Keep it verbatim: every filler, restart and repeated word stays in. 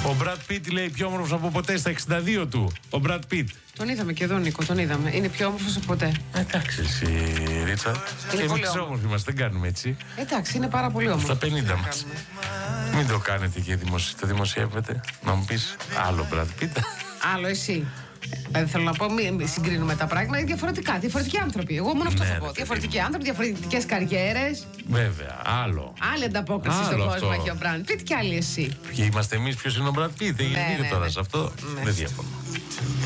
Ο Μπραντ Πιτ λέει πιο όμορφος από ποτέ στα εξήντα δύο του. Ο Μπραντ Πιτ. Τον είδαμε και εδώ, Νίκο, τον είδαμε. Είναι πιο όμορφος από ποτέ. Εντάξει, εσύ, Ρίτσα. Και εμείς όμορφοι μας, δεν κάνουμε έτσι. Εντάξει, είναι πάρα πολύ όμορφο. Στα πενήντα μας. Μην το κάνετε και δημοσι... το δημοσιεύετε. Να μου πεις άλλο Μπραντ Πιτ. Άλλο εσύ. Δηλαδή θέλω να πω, μην συγκρίνουμε τα πράγματα, είναι διαφορετικά. Διαφορετικοί άνθρωποι. Εγώ μόνο αυτό ναι, θα πω. ρε, Διαφορετικοί άνθρωποι, διαφορετικές καριέρες. Βέβαια, άλλο. Άλλη ανταπόκριση άλλο στον αυτό. κόσμο έχει ο Μπραντ Πιτ και άλλη εσύ. Και είμαστε εμείς ποιος είναι ο Μπραντ Πιτ. Δεν Ναι, γίνεται ναι, τώρα ναι. σε αυτό. Ναι. Δεν διαφωνώ.